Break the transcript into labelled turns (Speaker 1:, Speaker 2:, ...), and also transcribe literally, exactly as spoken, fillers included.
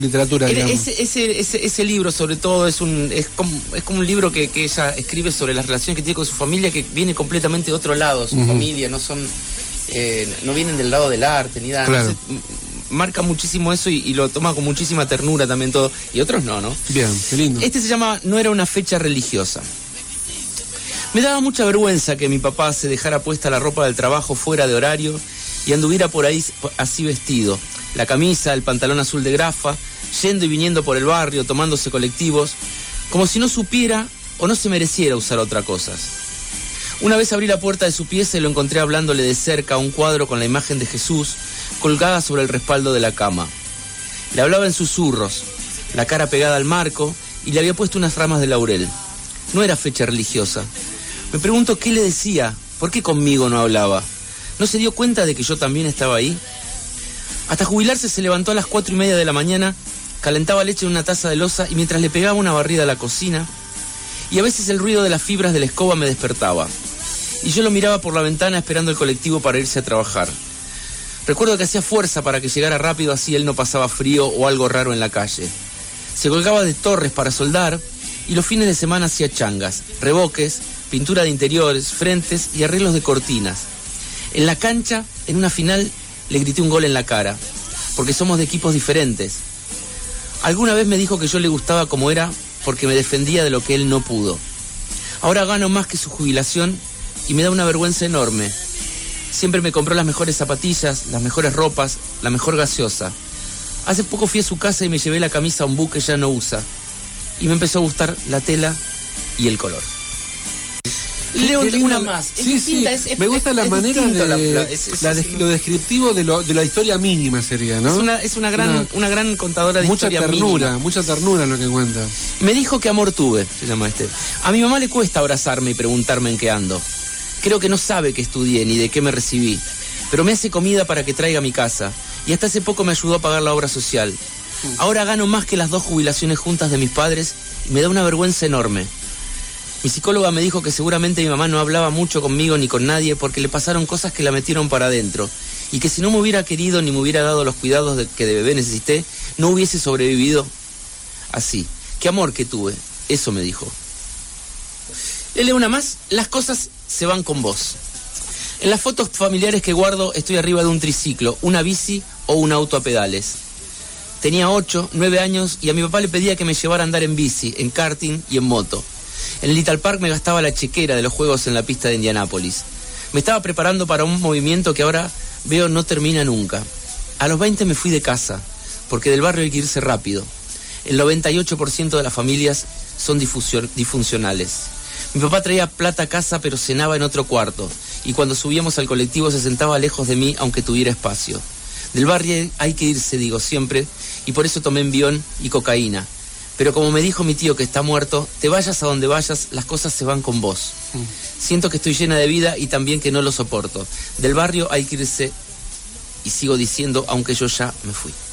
Speaker 1: literatura, digamos.
Speaker 2: Ese, ese, ese, ese libro, sobre todo, es un es como, es como un libro que, que ella escribe sobre las relaciones que tiene con su familia, que viene completamente de otro lado. Su uh-huh. familia no son eh, no vienen del lado del arte ni nada.
Speaker 1: Claro.
Speaker 2: Entonces, marca muchísimo eso y, y lo toma con muchísima ternura también todo. Y otros no, ¿no?
Speaker 1: Bien, qué lindo.
Speaker 2: Este se llama No era una fecha religiosa. Me daba mucha vergüenza que mi papá se dejara puesta la ropa del trabajo fuera de horario y anduviera por ahí así vestido. La camisa, el pantalón azul de grafa, yendo y viniendo por el barrio, tomándose colectivos, como si no supiera o no se mereciera usar otra cosa. Una vez abrí la puerta de su pieza y lo encontré hablándole de cerca a un cuadro con la imagen de Jesús colgada sobre el respaldo de la cama. Le hablaba en susurros, la cara pegada al marco, y le había puesto unas ramas de laurel. No era fecha religiosa. Me pregunto qué le decía, por qué conmigo no hablaba. ¿No se dio cuenta de que yo también estaba ahí? Hasta jubilarse se levantó a las cuatro y media de la mañana, calentaba leche en una taza de loza y mientras le pegaba una barrida a la cocina, y a veces el ruido de las fibras de la escoba me despertaba. Y yo lo miraba por la ventana esperando el colectivo para irse a trabajar. Recuerdo que hacía fuerza para que llegara rápido, así él no pasaba frío o algo raro en la calle. Se colgaba de torres para soldar y los fines de semana hacía changas, reboques, pintura de interiores, frentes y arreglos de cortinas. En la cancha, en una final, le grité un gol en la cara, porque somos de equipos diferentes. Alguna vez me dijo que yo le gustaba como era porque me defendía de lo que él no pudo. Ahora gano más que su jubilación y me da una vergüenza enorme. Siempre me compró las mejores zapatillas, las mejores ropas, la mejor gaseosa. Hace poco fui a su casa y me llevé la camisa Ombú que ya no usa. Y me empezó a gustar la tela y el color. Leo una más.
Speaker 1: Sí, es distinta, sí. Es, es, me gusta la es manera de, la, la, es, es, la de lo descriptivo de, lo, de la historia mínima sería, ¿no?
Speaker 2: Es una, es una gran, una, una gran contadora de
Speaker 1: mucha
Speaker 2: historia
Speaker 1: ternura,
Speaker 2: mínima.
Speaker 1: Mucha ternura en lo que cuenta.
Speaker 2: Me dijo que amor tuve, se llama este. A mi mamá le cuesta abrazarme y preguntarme en qué ando. Creo que no sabe que estudié ni de qué me recibí, pero me hace comida para que traiga a mi casa y hasta hace poco me ayudó a pagar la obra social. Ahora gano más que las dos jubilaciones juntas de mis padres y me da una vergüenza enorme. Mi psicóloga me dijo que seguramente mi mamá no hablaba mucho conmigo ni con nadie porque le pasaron cosas que la metieron para adentro y que si no me hubiera querido ni me hubiera dado los cuidados de que de bebé necesité, no hubiese sobrevivido así. Qué amor que tuve, eso me dijo. Le leo una más. Las cosas se van con vos. En las fotos familiares que guardo estoy arriba de un triciclo, una bici o un auto a pedales. Tenía ocho, nueve años y a mi papá le pedía que me llevara a andar en bici, en karting y en moto. En el Little Park me gastaba la chequera de los juegos en la pista de Indianápolis. Me estaba preparando para un movimiento que ahora veo no termina nunca. A los veinte me fui de casa, porque del barrio hay que irse rápido. El noventa y ocho por ciento de las familias son disfuncionales. Mi papá traía plata a casa pero cenaba en otro cuarto y cuando subíamos al colectivo se sentaba lejos de mí aunque tuviera espacio. Del barrio hay que irse, digo siempre, y por eso tomé envión y cocaína. Pero como me dijo mi tío que está muerto, te vayas a donde vayas, las cosas se van con vos. Mm. Siento que estoy llena de vida y también que no lo soporto. Del barrio hay que irse y sigo diciendo, aunque yo ya me fui.